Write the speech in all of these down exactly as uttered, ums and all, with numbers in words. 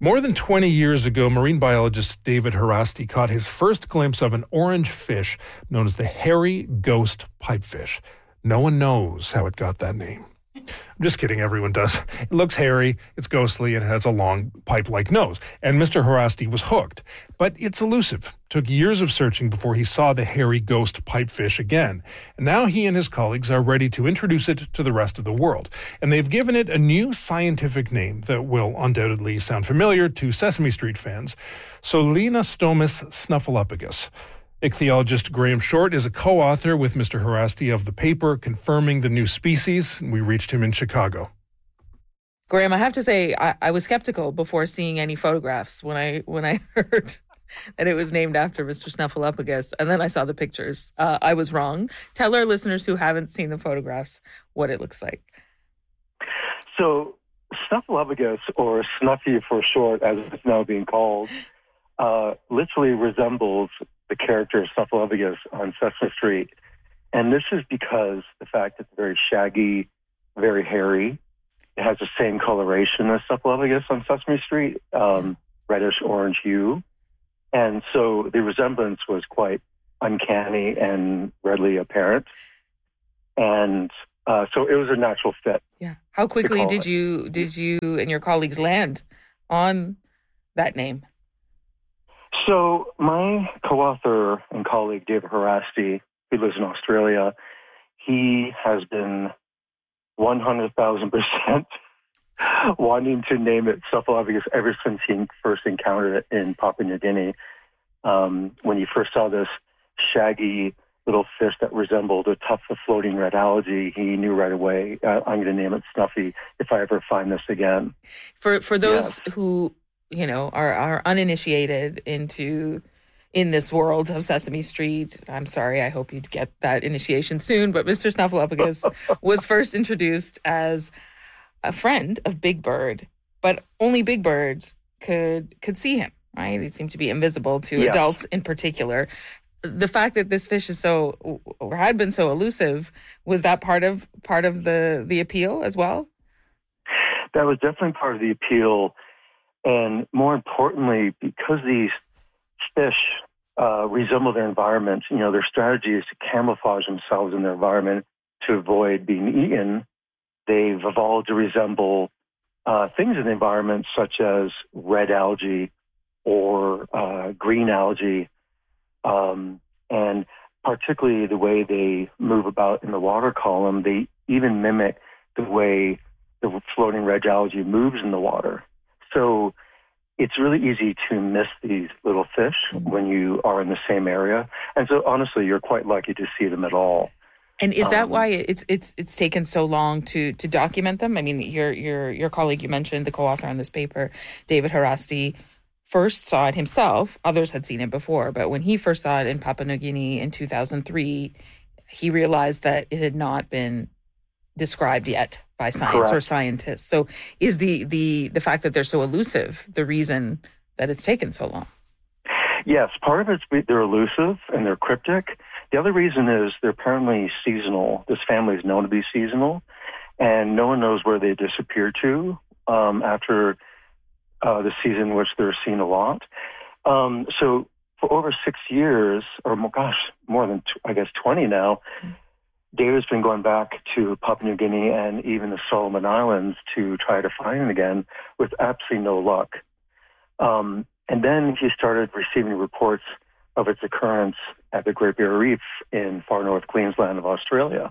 More than twenty years ago, marine biologist David Harasti caught his first glimpse of an orange fish known as the hairy ghost pipefish. No one knows how it got that name. I'm just kidding, everyone does. It looks hairy, it's ghostly, and it has a long pipe-like nose. And Mister Harasti was hooked. But it's elusive. Took years of searching before he saw the hairy ghost pipefish again. And now he and his colleagues are ready to introduce it to the rest of the world. And they've given it a new scientific name that will undoubtedly sound familiar to Sesame Street fans, Solenostomus snuffleupagus. Ichthyologist Graham Short is a co-author with Mister Harasti of the paper confirming the new species. We reached him in Chicago. Graham, I have to say, I, I was skeptical before seeing any photographs when I when I heard that it was named after Mister Snuffleupagus, and then I saw the pictures. Uh, I was wrong. Tell our listeners who haven't seen the photographs what it looks like. So Snuffleupagus, or Snuffy for short, as it's now being called, uh, literally resembles the character Snuffleupagus on Sesame Street. And this is because the fact it's very shaggy, very hairy. It has the same coloration as Snuffleupagus on Sesame Street, um, reddish-orange hue. And so the resemblance was quite uncanny and readily apparent. And uh, so it was a natural fit. Yeah. How quickly did you did you and your colleagues land on that name? So my co-author and colleague, David Harasti, who lives in Australia, he has been one hundred thousand percent wanting to name it Snuffleupagus ever since he first encountered it in Papua New Guinea. Um, when he first saw this shaggy little fish that resembled a tuft of floating red algae, he knew right away, uh, I'm going to name it Snuffy if I ever find this again. For for those yes. who, you know, are, are uninitiated into in this world of Sesame Street, I'm sorry, I hope you get that initiation soon, but Mister Snuffleupagus was first introduced as a friend of Big Bird, but only Big Bird could could see him, right? He seemed to be invisible to yeah. adults in particular. The fact that this fish is so, or had been so elusive, was that part of part of the, the appeal as well? That was definitely part of the appeal. And more importantly, because these fish uh, resemble their environment, you know, their strategy is to camouflage themselves in their environment to avoid being eaten. They've evolved to resemble uh, things in the environment such as red algae or uh, green algae, um, and particularly the way they move about in the water column. They even mimic the way the floating red algae moves in the water. So it's really easy to miss these little fish when you are in the same area. And so honestly, you're quite lucky to see them at all. And is that um, why it's it's it's taken so long to to document them? I mean, your your your colleague you mentioned, the co-author on this paper, David Harasti, first saw it himself. Others had seen it before, but when he first saw it in Papua New Guinea in two thousand three, he realized that it had not been described yet by science Correct. or scientists. So is the, the, the fact that they're so elusive the reason that it's taken so long? Yes, part of it's they're elusive and they're cryptic. The other reason is they're apparently seasonal. This family is known to be seasonal, and no one knows where they disappear to um, after uh, the season in which they're seen a lot. Um, so for over six years, or more, gosh, more than, I guess, twenty now, mm-hmm. David's been going back to Papua New Guinea and even the Solomon Islands to try to find it again with absolutely no luck. Um, and then he started receiving reports of its occurrence at the Great Barrier Reef in far north Queensland of Australia.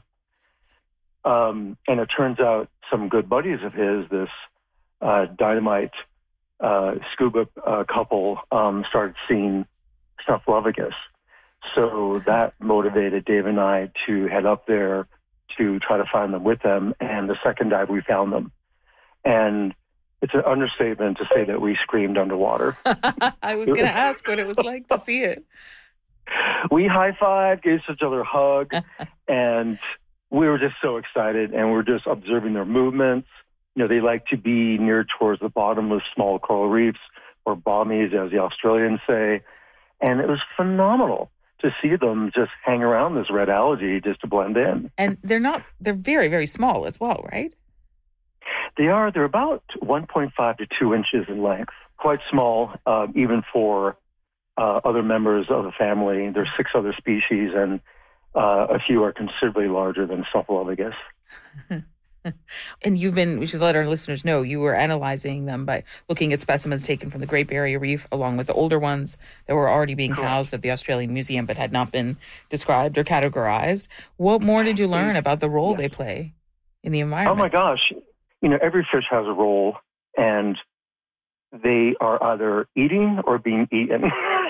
Um, and it turns out some good buddies of his, this uh, dynamite uh, scuba uh, couple, um, started seeing Snuffleupagus. So that motivated Dave and I to head up there to try to find them with them. And the second dive, we found them. And it's an understatement to say that we screamed underwater. I was going to ask what it was like to see it. We high-fived, gave each other a hug, and we were just so excited. And we were just observing their movements. You know, they like to be near towards the bottomless small coral reefs, or bommies, as the Australians say. And it was phenomenal to see them just hang around this red algae just to blend in. And they're not, they're very, very small as well, right? They are. They're about one point five to two inches in length. Quite small, uh, even for uh, other members of the family. There's six other species, and uh, a few are considerably larger than Snuffleupagus. And you've been, we should let our listeners know, you were analyzing them by looking at specimens taken from the Great Barrier Reef, along with the older ones that were already being Correct. housed at the Australian Museum but had not been described or categorized. What more did you learn about the role yes. they play in the Oh environment? my gosh. You know, every fish has a role, and they are either eating or being eaten.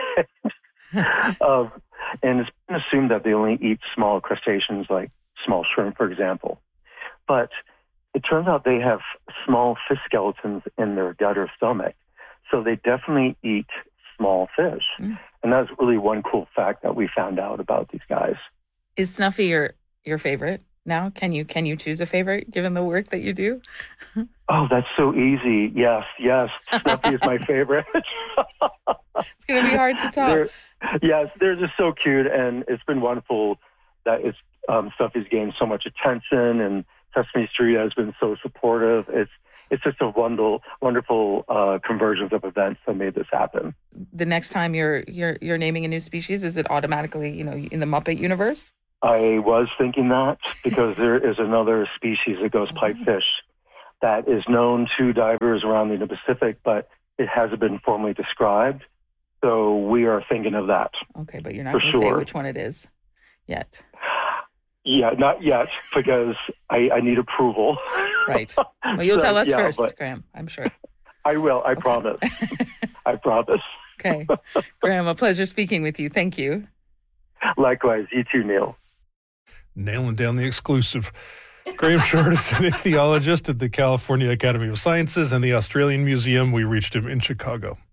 um, and it's been assumed that they only eat small crustaceans like small shrimp, for example. But it turns out they have small fish skeletons in their gut or stomach. So they definitely eat small fish. Mm. And that's really one cool fact that we found out about these guys. Is Snuffy your, your favorite now? Can you can you choose a favorite given the work that you do? Oh, that's so easy. Yes, yes. Snuffy is my favorite. It's going to be hard to top. They're, yes, they're just so cute. And it's been wonderful that it's um, Snuffy's gained so much attention, and Sesame Street has been so supportive. It's it's just a wonderful, wonderful uh, convergence of events that made this happen. The next time you're you're you're naming a new species, is it automatically, you know, in the Muppet universe? I was thinking that because there is another species of ghost pipefish that is known to divers around the Indo-Pacific, but it hasn't been formally described. So we are thinking of that. Okay, but you're not going to say sure. which one it is yet. Yeah, not yet, because I, I need approval. Right. Well, you'll so, tell us yeah, first, Graham, I'm sure. I will, I okay. promise. I promise. Okay. Graham, a pleasure speaking with you. Thank you. Likewise. You too, Neil. Nailing down the exclusive. Graham Short is an ichthyologist at the California Academy of Sciences and the Australian Museum. We reached him in Chicago.